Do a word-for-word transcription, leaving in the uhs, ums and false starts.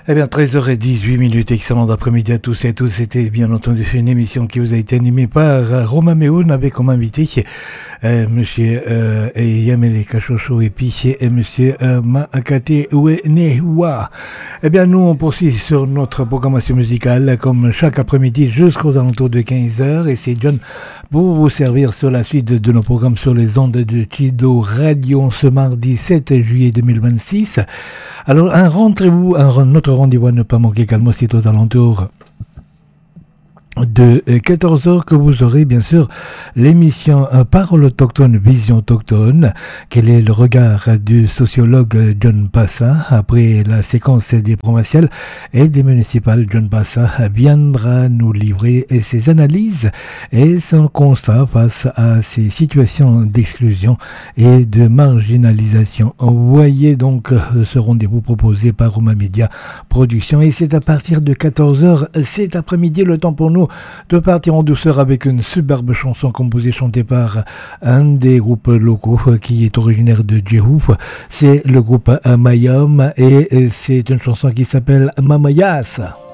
Eh bien, treize heures dix-huit minutes, excellent après-midi à tous et à tous. C'était bien entendu une émission qui vous a été animée par Romain Méhoun avec comme invité euh, monsieur euh, Yamele Kachocho et puis euh, monsieur euh, Makate Uenewa. Eh bien, nous, on poursuit sur notre programmation musicale comme chaque après-midi jusqu'aux alentours de quinze heures et c'est John pour vous servir sur la suite de, de nos programmes sur les ondes de Chido Radio ce mardi sept juillet deux mille vingt-six. Alors, un rendez-vous, un, notre rendez-vous à ne pas manquer, calme, c'est aux alentours de quatorze heures que vous aurez bien sûr l'émission Parole autochtone, Vision autochtone. Quel est le regard du sociologue John Passa après la séquence des provinciales et des municipales? John Passa viendra nous livrer ses analyses et son constat face à ces situations d'exclusion et de marginalisation. Voyez donc ce rendez-vous proposé par Roma Media Production et c'est à partir de quatorze heures cet après-midi, le temps pour nous de partir en douceur avec une superbe chanson composée, chantée par un des groupes locaux qui est originaire de Djehouf. C'est le groupe Mayam et c'est une chanson qui s'appelle Mamayas.